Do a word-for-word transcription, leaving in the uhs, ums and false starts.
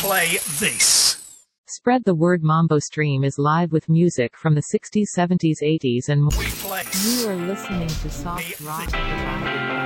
play this. Spread the word. Mambo Stream is live with music from the sixties, seventies, eighties and more. We play. You are listening to Soft Rock provided by